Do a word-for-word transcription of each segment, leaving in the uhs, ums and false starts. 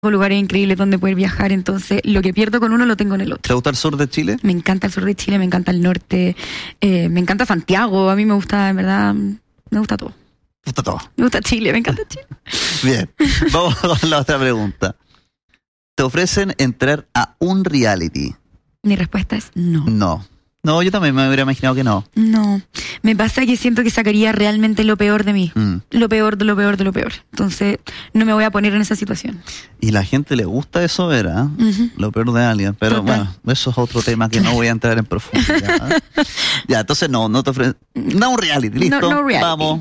lugares increíbles donde poder viajar, entonces lo que pierdo con uno lo tengo en el otro. ¿Te gusta el sur de Chile? Me encanta el sur de Chile, me encanta el norte, eh, me encanta Santiago, a mí me gusta, en verdad, me gusta todo. Me gusta todo. Me gusta Chile, me encanta Chile. Bien, vamos con la otra pregunta. ¿Te ofrecen entrar a un reality? Mi respuesta es no. No. No, yo también me hubiera imaginado que no. No, me pasa que siento que sacaría realmente lo peor de mí. Mm. Lo peor de lo peor de lo peor. Entonces, no me voy a poner en esa situación. Y la gente le gusta eso, ¿verdad? Uh-huh. Lo peor de alguien. Pero Total. bueno, eso es otro tema que no voy a entrar en profundidad. Ya, entonces no, no te ofrecen. No un reality, listo. No, no reality. Vamos.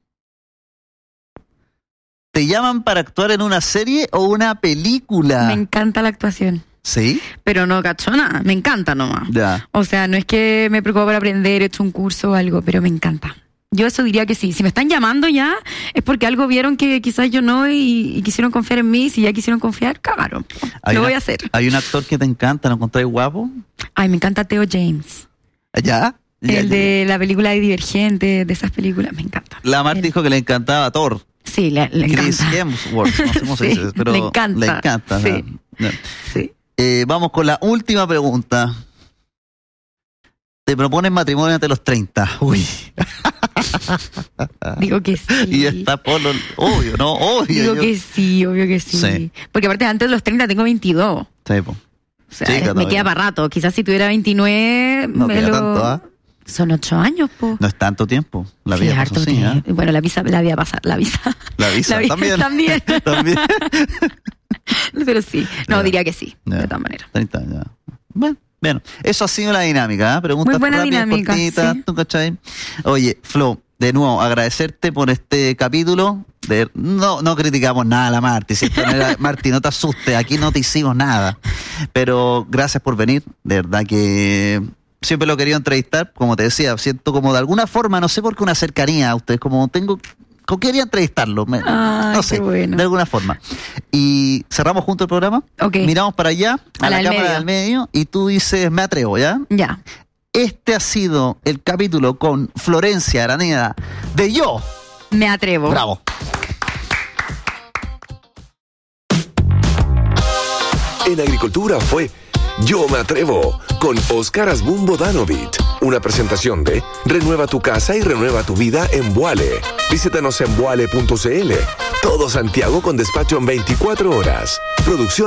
¿Te llaman para actuar en una serie o una película? Me encanta la actuación. ¿Sí? Pero no cacho nada, me encanta nomás. Ya. O sea, no es que me preocupo por aprender, he hecho un curso o algo, pero me encanta. Yo eso diría que sí. Si me están llamando ya, es porque algo vieron que quizás yo no y, y quisieron confiar en mí. Si ya quisieron confiar, cagaron. Hay Lo una- voy a hacer. ¿Hay un actor que te encanta? ¿Lo encontráis guapo? Ay, me encanta Theo James. ¿Ya? Ya, El ya. de la película de Divergente, de esas películas, me encanta. La Marta Él. dijo que le encantaba a Thor. Sí, le, le Chris encanta. Hemsworth, no sé cómo se Sí, dice, pero le encanta. le encanta. Sí. ¿no? Sí. Eh, vamos con la última pregunta. Te proponen matrimonio ante los treinta. Uy. Digo que sí. Y está Polo, obvio, ¿no? Obvio. Digo yo- que sí, obvio que sí. Sí. Porque aparte antes de los treinta tengo veintidós. Sí, po. O sea, Sí, me todavía. queda para rato. Quizás si tuviera veintinueve, No me queda lo... tanto, ¿ah? Son ocho años, po. No es tanto tiempo. La Sí, vida pasa harto así, tiempo. ¿eh? Bueno, la visa, la vida pasa, la visa. La visa La vi- también. también. También. Pero sí, no, Ya. diría que sí, Ya. de todas maneras. treinta años. Bueno, bueno, eso ha sido la dinámica, ¿eh? Preguntas Muy buena rápidas, dinámica, cortitas, sí. ¿tú cachai? Oye, Flo, de nuevo, agradecerte por este capítulo. De, no, no criticamos nada a la Marti, si esto no era- Marti, no te asustes, aquí no te hicimos nada. Pero gracias por venir, de verdad que siempre lo he querido entrevistar, como te decía, siento como de alguna forma, no sé por qué una cercanía a ustedes, como tengo, como quería entrevistarlo, me- Ay, no sé, qué bueno. de alguna forma. Y cerramos juntos el programa, Ok. miramos para allá, a, A la, la del cámara medio. del medio, y tú dices, me atrevo, ¿ya? Ya. Este ha sido el capítulo con Florencia Araneda de Yo. Me atrevo. Bravo. En agricultura fue Yo Me Atrevo con Óscar Asbun Bodanovic. Una presentación de Renueva tu casa y renueva tu vida en Vuale. Visítanos en vuale punto c l. Todo Santiago con despacho en veinticuatro horas. Producción